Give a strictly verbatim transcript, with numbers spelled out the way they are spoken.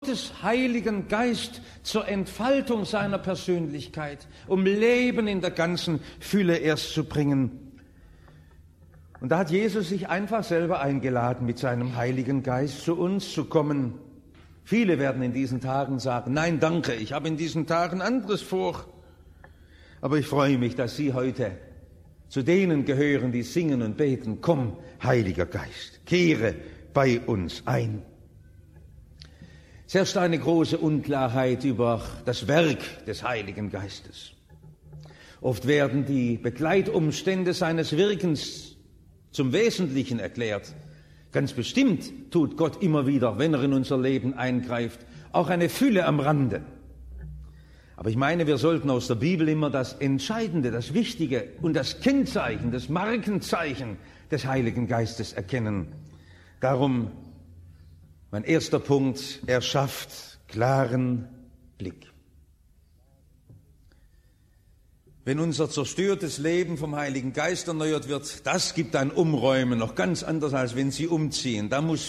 Gottes Heiligen Geist zur Entfaltung seiner Persönlichkeit, um Leben in der ganzen Fülle erst zu bringen. Und da hat Jesus sich einfach selber eingeladen, mit seinem Heiligen Geist zu uns zu kommen. Viele werden in diesen Tagen sagen, nein, danke, ich habe in diesen Tagen anderes vor. Aber ich freue mich, dass Sie heute zu denen gehören, die singen und beten, komm, Heiliger Geist, kehre bei uns ein. Es herrscht eine große Unklarheit über das Werk des Heiligen Geistes. Oft werden die Begleitumstände seines Wirkens zum Wesentlichen erklärt. Ganz bestimmt tut Gott immer wieder, wenn er in unser Leben eingreift, auch eine Fülle am Rande. Aber ich meine, wir sollten aus der Bibel immer das Entscheidende, das Wichtige und das Kennzeichen, das Markenzeichen des Heiligen Geistes erkennen. Darum mein erster Punkt, er schafft klaren Blick. Wenn unser zerstörtes Leben vom Heiligen Geist erneuert wird, das gibt ein Umräumen, noch ganz anders, als wenn Sie umziehen. Da muss